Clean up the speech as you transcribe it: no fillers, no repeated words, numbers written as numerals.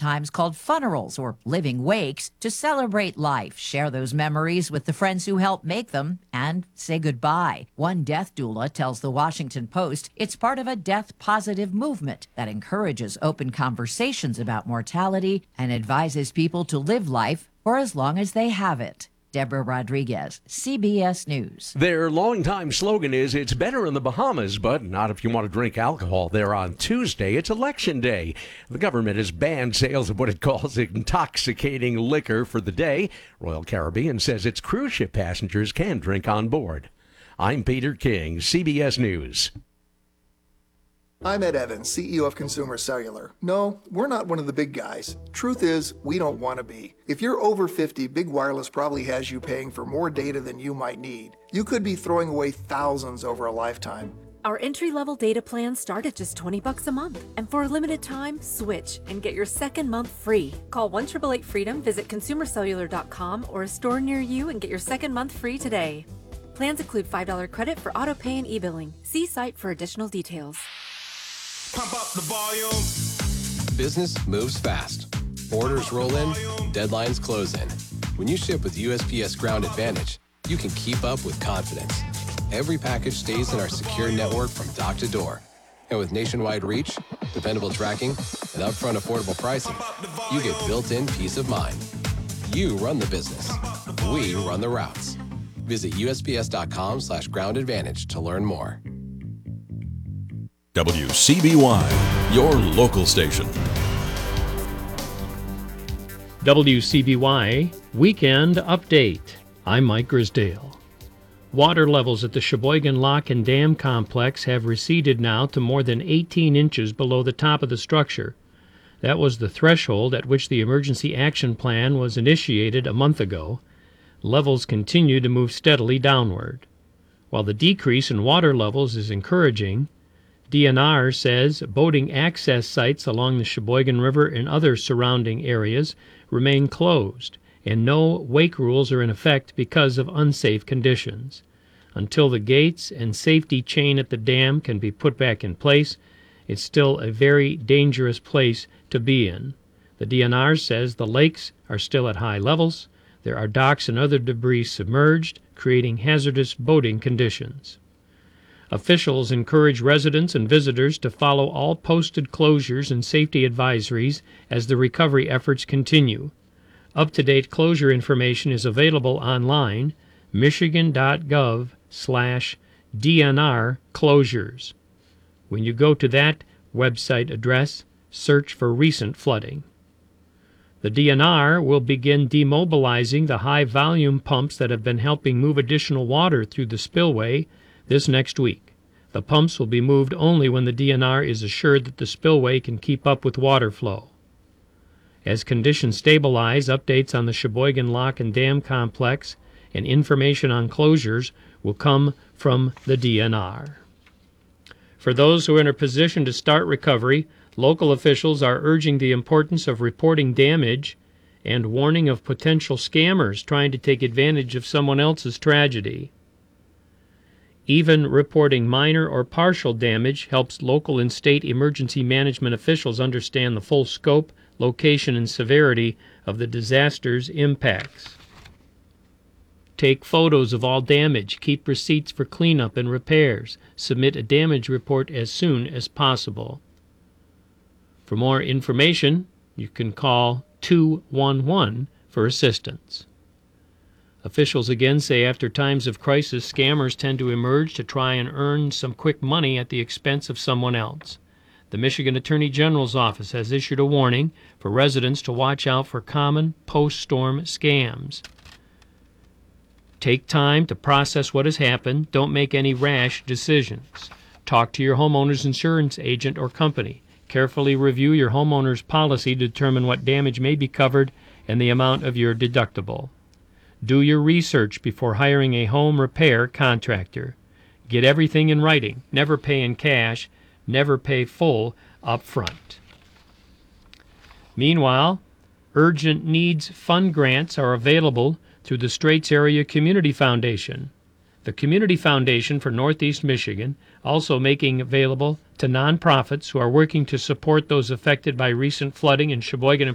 sometimes called funerals or living wakes, to celebrate life, share those memories with the friends who helped make them, and say goodbye. One death doula tells the Washington Post it's part of a death-positive movement that encourages open conversations about mortality and advises people to live life for as long as they have it. Deborah Rodriguez, CBS News. Their longtime slogan is, "It's better in the Bahamas, but not if you want to drink alcohol there on Tuesday. It's Election Day." The government has banned sales of what it calls intoxicating liquor for the day. Royal Caribbean says its cruise ship passengers can drink on board. I'm Peter King, CBS News. I'm Ed Evans, CEO of Consumer Cellular. No, we're not one of the big guys. Truth is, we don't want to be. If you're over 50, Big Wireless probably has you paying for more data than you might need. You could be throwing away thousands over a lifetime. Our entry-level data plans start at just $20 a month. And for a limited time, switch and get your second month free. Call 1-888-FREEDOM, visit consumercellular.com or a store near you and get your second month free today. Plans include $5 credit for auto pay and e-billing. See site for additional details. Pump up the volume. Business moves fast. Orders roll in, deadlines close in. When you ship with USPS Ground Advantage, you can keep up with confidence. Every package stays in our secure network from dock to door. And with nationwide reach, dependable tracking, and upfront affordable pricing, you get built-in peace of mind. You run the business. We run the routes. Visit USPS.com/Ground Advantage to learn more. WCBY, your local station. WCBY Weekend Update. I'm Mike Grisdale. Water levels at the Sheboygan Lock and Dam Complex have receded now to more than 18 inches below the top of the structure. That was the threshold at which the Emergency Action Plan was initiated a month ago. Levels continue to move steadily downward. While the decrease in water levels is encouraging, DNR says boating access sites along the Sheboygan River and other surrounding areas remain closed, and no wake rules are in effect because of unsafe conditions. Until the gates and safety chain at the dam can be put back in place, it's still a very dangerous place to be in. The DNR says the lakes are still at high levels. There are docks and other debris submerged, creating hazardous boating conditions. Officials encourage residents and visitors to follow all posted closures and safety advisories as the recovery efforts continue. Up-to-date closure information is available online, michigan.gov/DNR closures. When you go to that website address, search for recent flooding. The DNR will begin demobilizing the high-volume pumps that have been helping move additional water through the spillway this next week. The pumps will be moved only when the DNR is assured that the spillway can keep up with water flow. As conditions stabilize, updates on the Sheboygan Lock and Dam Complex and information on closures will come from the DNR. For those who are in a position to start recovery, local officials are urging the importance of reporting damage and warning of potential scammers trying to take advantage of someone else's tragedy. Even reporting minor or partial damage helps local and state emergency management officials understand the full scope, location, and severity of the disaster's impacts. Take photos of all damage, keep receipts for cleanup and repairs, submit a damage report as soon as possible. For more information, you can call 211 for assistance. Officials again say after times of crisis, scammers tend to emerge to try and earn some quick money at the expense of someone else. The Michigan Attorney General's office has issued a warning for residents to watch out for common post-storm scams. Take time to process what has happened. Don't make any rash decisions. Talk to your homeowner's insurance agent or company. Carefully review your homeowner's policy to determine what damage may be covered and the amount of your deductible. Do your research before hiring a home repair contractor. Get everything in writing. Never pay in cash. Never pay full up front. Meanwhile, urgent needs fund grants are available through the Straits Area Community Foundation. The Community Foundation for Northeast Michigan also making available to nonprofits who are working to support those affected by recent flooding in Sheboygan